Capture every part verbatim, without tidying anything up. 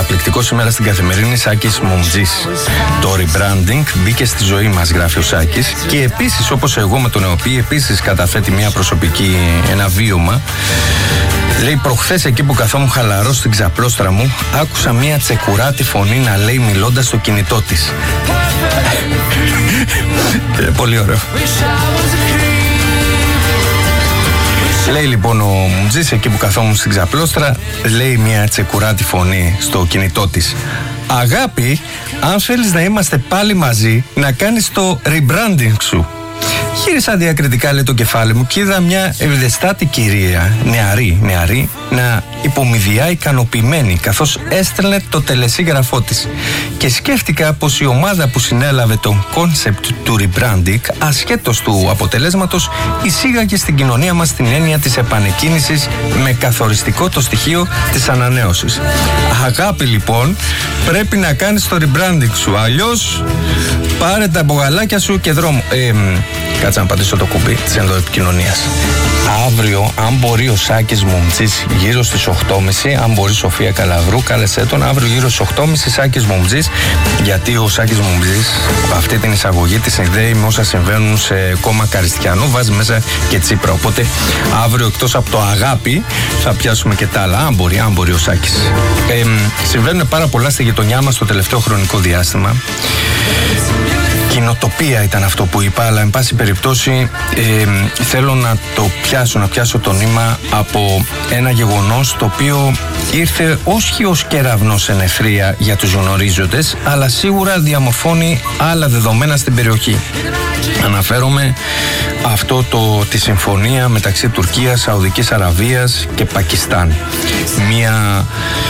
καταπληκτικό σήμερα στην Καθημερινή, Σάκης Μουμτζής. Το rebranding μπήκε στη ζωή μας, γράφει ο Σάκης, και επίσης, όπως εγώ με τον ΕΟΠΗ, επίσης καταθέτει μια προσωπική, ένα βίωμα. Λέει, προχθές εκεί που καθόμουν χαλαρός στην ξαπλώστρα μου, άκουσα μια τσεκουράτη φωνή να λέει μιλώντας στο κινητό της. Πολύ ωραίο. Λέει λοιπόν ο Μουτζής, εκεί που καθόμουν στην ξαπλώστρα, λέει μια τσεκουράτη φωνή στο κινητό της. Αγάπη, αν θέλεις να είμαστε πάλι μαζί, να κάνεις το rebranding σου. Γύρισα διακριτικά, λέει, το κεφάλι μου και είδα μια ευδεστάτη κυρία, νεαρή, νεαρή, να υπομηδιά ικανοποιημένη, καθώς έστελνε το τελεσίγραφό της. Και σκέφτηκα πως η ομάδα που συνέλαβε τον κόνσεπτ του rebranding, ασχέτως του αποτελέσματος, εισήγαγε στην κοινωνία μας την έννοια της επανεκκίνησης με καθοριστικό το στοιχείο της ανανέωσης. Αγάπη, λοιπόν, πρέπει να κάνεις το rebranding σου, αλλιώς πάρε τα μπογαλάκια σου και δρόμο. Ε, Κάτσε να πατήσω το κουμπί της ενδοεπικοινωνίας. Αύριο, αν μπορεί ο Σάκης Μουμτζής, γύρω στις οκτώ και μισή, αν μπορεί Σοφία Καλαβρού, κάλεσέ τον. Αύριο γύρω στις οκτώ και μισή Σάκης Μουμτζής, γιατί ο Σάκης Μουμτζής αυτή την εισαγωγή τη συνδέει με όσα συμβαίνουν σε κόμμα Καριστιανού, βάζει μέσα και Τσίπρα. Οπότε αύριο, εκτός από το αγάπη, θα πιάσουμε και τα άλλα. Αν μπορεί, αν μπορεί ο Σάκης. Ε, συμβαίνουν πάρα πολλά στη γειτονιά μας το τελευταίο χρονικό διάστημα. Κοινοτοπία ήταν αυτό που είπα, αλλά εν πάση περιπτώσει ε, θέλω να το πιάσω, να πιάσω το νήμα από ένα γεγονός το οποίο ήρθε όχι ως κεραυνός εν ευθρία για τους γνωρίζοντες, αλλά σίγουρα διαμορφώνει άλλα δεδομένα στην περιοχή. Αναφέρομαι αυτό το, τη συμφωνία μεταξύ Τουρκίας, Σαουδικής Αραβίας και Πακιστάν. Μια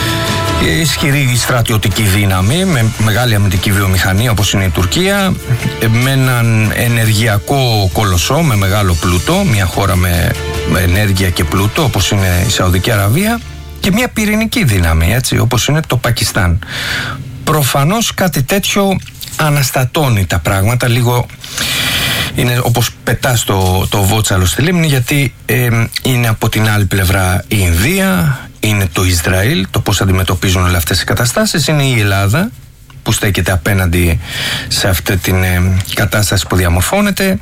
ισχυρή στρατιωτική δύναμη με μεγάλη αμυντική βιομηχανία όπως είναι η Τουρκία, με έναν ενεργειακό κολοσσό με μεγάλο πλούτο, μια χώρα με, με ενέργεια και πλούτο όπως είναι η Σαουδική Αραβία, και μια πυρηνική δύναμη, έτσι, όπως είναι το Πακιστάν. Προφανώς κάτι τέτοιο αναστατώνει τα πράγματα λίγο. Είναι όπως πετάς το, το βότσαλο στη λίμνη, γιατί ε, είναι από την άλλη πλευρά η Ινδία, είναι το Ισραήλ, το πώς αντιμετωπίζουν όλες αυτές οι καταστάσεις, είναι η Ελλάδα που στέκεται απέναντι σε αυτή την ε, κατάσταση που διαμορφώνεται,